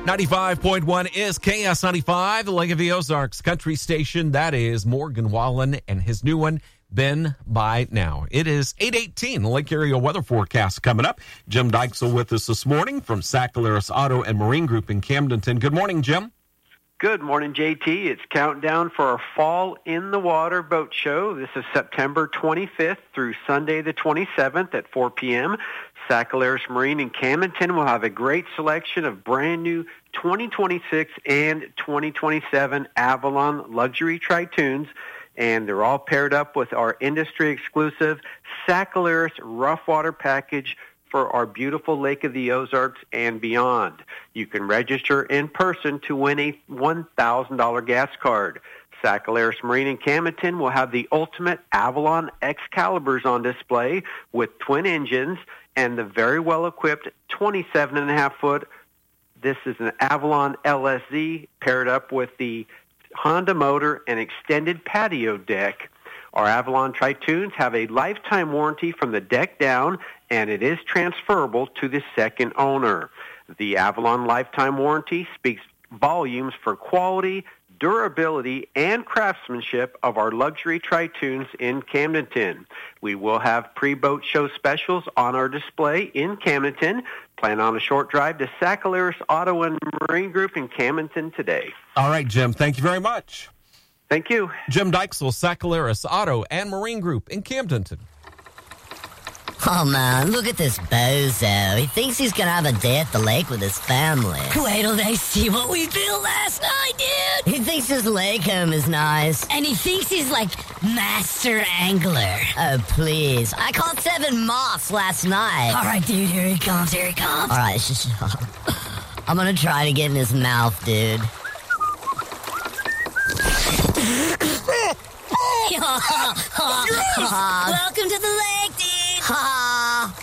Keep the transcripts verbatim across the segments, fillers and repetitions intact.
ninety-five point one is K S ninety-five, the Lake of the Ozarks country station. That is Morgan Wallen and his new one, Been By Now. It is eight eighteen, the Lake Area weather forecast coming up. Jim Dykesel with us this morning from Sacaleras Auto and Marine Group in Camdenton. Good morning, Jim. Good morning, J T. It's countdown for our Fall in the Water boat show. This is September twenty-fifth through Sunday the twenty-seventh at four p.m. Sacaleras Marine in Camdenton will have a great selection of brand new twenty twenty-six and twenty twenty-seven Avalon luxury Tritoons, and they're all paired up with our industry-exclusive Sacaleras Rough Water Package for our beautiful Lake of the Ozarks and beyond. You can register in person to win a one thousand dollars gas card. Sacaleras Marine in Camdenton will have the ultimate Avalon Excaliburs on display with twin engines and the very well-equipped twenty-seven and a half foot. This is an Avalon L S Z paired up with the Honda motor and extended patio deck. Our Avalon Tritoons have a lifetime warranty from the deck down, and it is transferable to the second owner. The Avalon lifetime warranty speaks volumes for quality, durability, and craftsmanship of our luxury Tritoons in Camdenton. We will have pre-boat show specials on our display in Camdenton. Plan on a short drive to Sacaleras Auto and Marine Group in Camdenton today. All right, Jim. Thank you very much. Thank you. Jim Dykesel, Sacaleras Auto and Marine Group in Camdenton. Oh, man, look at this bozo. He thinks he's gonna have a day at the lake with his family. Wait till they see what we built last night, dude. He thinks his lake home is nice. And he thinks he's like master angler. Oh, please. I caught seven moths last night. All right, dude, here he comes, here he comes. All right, sh- sh- I'm gonna try to get in his mouth, dude. Welcome to the lake, dude. Ha!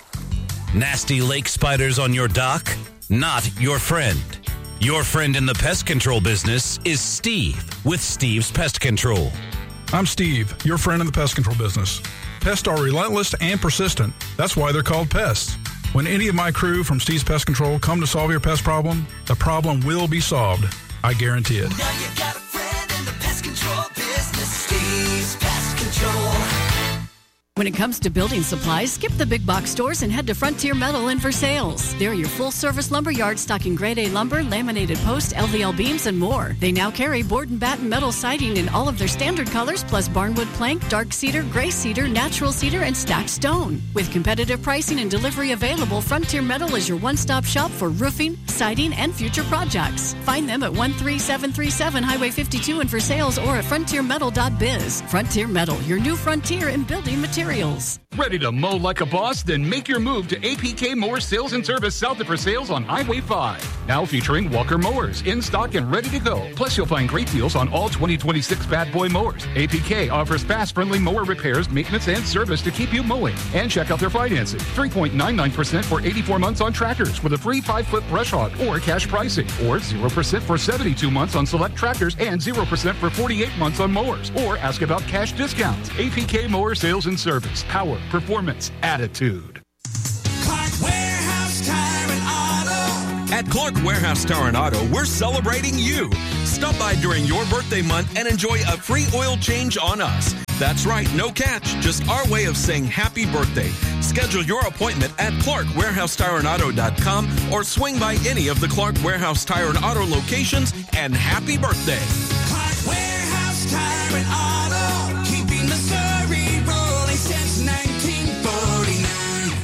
Nasty lake spiders on your dock? Not your friend. Your friend in the pest control business is Steve with Steve's Pest Control. I'm Steve, your friend in the pest control business. Pests are relentless and persistent. That's why they're called pests. When any of my crew from Steve's Pest Control come to solve your pest problem, the problem will be solved. I guarantee it. Now you got a friend in the pest control business, Steve's Pest Control. When it comes to building supplies, skip the big box stores and head to Frontier Metal in Versailles. They're your full-service lumber yard stocking grade A lumber, laminated post, L V L beams, and more. They now carry board and batten metal siding in all of their standard colors, plus barnwood plank, dark cedar, gray cedar, natural cedar, and stacked stone. With competitive pricing and delivery available, Frontier Metal is your one-stop shop for roofing, siding, and future projects. Find them at one three seven three seven Highway fifty-two in Versailles or at frontier metal dot biz. Frontier Metal, your new frontier in building materials. Ready to mow like a boss? Then make your move to A P K Mower Sales and Service south of Versailles on Highway five. Now featuring Walker mowers in stock and ready to go. Plus, you'll find great deals on all twenty twenty-six Bad Boy mowers. A P K offers fast-friendly mower repairs, maintenance, and service to keep you mowing. And check out their financing. three point nine nine percent for eighty-four months on tractors with a free five-foot brush hog or cash pricing. Or zero percent for seventy-two months on select tractors and zero percent for forty-eight months on mowers. Or ask about cash discounts. A P K Mower Sales and Service. Power, performance, attitude. Clark Warehouse Tire and Auto. At Clark Warehouse Tire and Auto, we're celebrating you. Stop by during your birthday month and enjoy a free oil change on us. That's right, no catch, just our way of saying happy birthday. Schedule your appointment at clark warehouse tire and auto dot com or swing by any of the Clark Warehouse Tire and Auto locations and happy birthday. Clark Warehouse Tire and Auto, keeping Missouri rolling since nineteen forty-nine.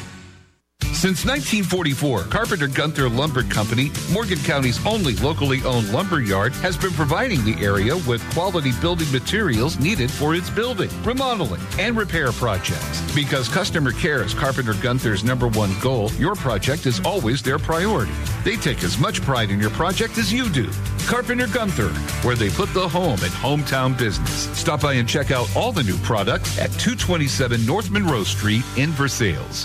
Since nineteen forty-four, Carpenter Gunther Lumber Company, Morgan County's only locally owned lumber yard, has been providing the area with quality building materials needed for its building, remodeling, and repair projects. Because customer care is Carpenter Gunther's number one goal, your project is always their priority. They take as much pride in your project as you do. Carpenter Gunther, where they put the home in hometown business. Stop by and check out all the new products at two twenty-seven North Monroe Street in Versailles.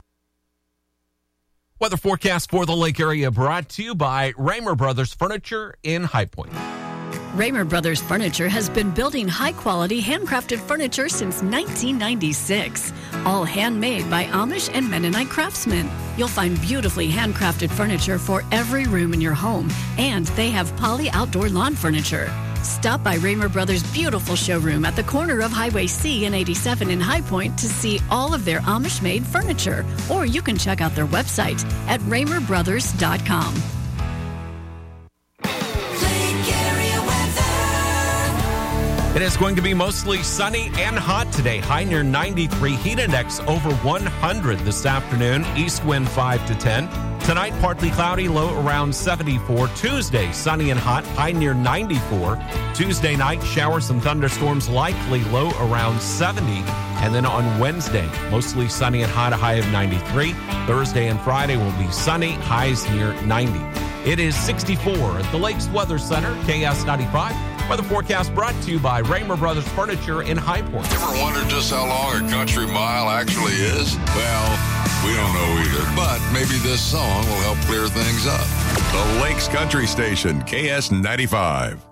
Weather forecast for the lake area brought to you by Raymer Brothers Furniture in High Point. Raymer Brothers Furniture has been building high-quality handcrafted furniture since nineteen ninety-six. All handmade by Amish and Mennonite craftsmen. You'll find beautifully handcrafted furniture for every room in your home, and they have Poly outdoor lawn furniture. Stop by Raymer Brothers' beautiful showroom at the corner of Highway C and eighty-seven in High Point to see all of their Amish-made furniture, or you can check out their website at raymer brothers dot com. It is going to be mostly sunny and hot today. High near ninety-three. Heat index over one hundred this afternoon. East wind five to ten. Tonight, partly cloudy, low around seventy-four. Tuesday, sunny and hot, high near ninety-four. Tuesday night, showers and thunderstorms likely, low around seventy. And then on Wednesday, mostly sunny and hot, a high of ninety-three. Thursday and Friday will be sunny, highs near ninety. It is sixty-four at the Lakes Weather Center, K S ninety-five. Weather forecast brought to you by Raymer Brothers Furniture in High Point. Ever wondered just how long a country mile actually is? Well, we don't know either, but maybe this song will help clear things up. The Lakes Country Station, K S ninety-five.